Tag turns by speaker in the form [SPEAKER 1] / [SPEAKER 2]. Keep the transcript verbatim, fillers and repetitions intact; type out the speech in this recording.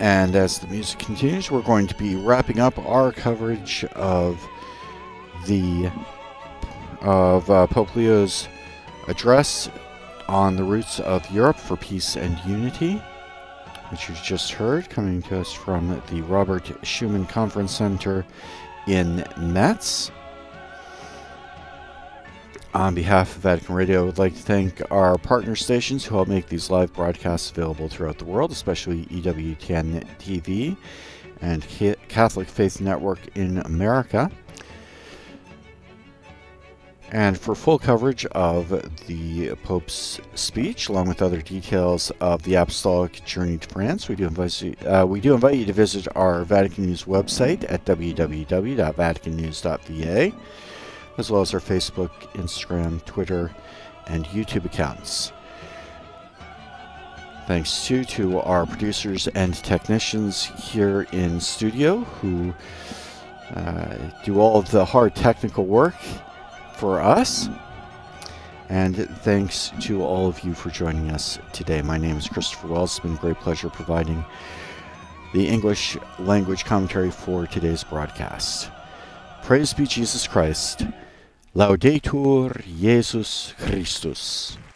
[SPEAKER 1] And as the music continues, we're going to be wrapping up our coverage of the of uh, Pope Leo's address on the roots of Europe for peace and unity, which you've just heard, coming to us from the Robert Schuman Conference Center in Metz. On behalf of Vatican Radio, I would like to thank our partner stations who help make these live broadcasts available throughout the world, especially E W T N T V and Catholic Faith Network in America. And for full coverage of the Pope's speech, along with other details of the Apostolic Journey to France, we do invite you, uh, we do invite you to visit our Vatican News website at w w w dot vatican news dot v a, as well as our Facebook, Instagram, Twitter, and YouTube accounts. Thanks too to our producers and technicians here in studio who uh, do all of the hard technical work for us. And thanks to all of you for joining us today. My name is Christopher Wells. It's been a great pleasure providing the English language commentary for today's broadcast. Praise be Jesus Christ. Laudetur Jesus Christus.